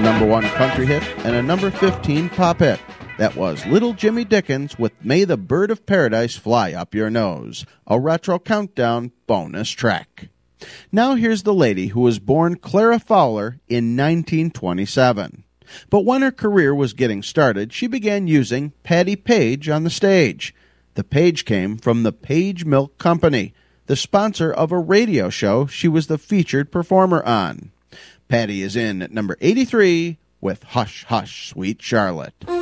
number 1 country hit and a number 15 pop hit. That was Little Jimmy Dickens with May the Bird of Paradise Fly Up Your Nose, a retro countdown bonus track. Now here's the lady who was born Clara Fowler in 1927. But when her career was getting started, she began using Patti Page on the stage. The Page came from the Page Milk Company, the sponsor of a radio show she was the featured performer on. Patti is in at number 83 with Hush, Hush, Sweet Charlotte.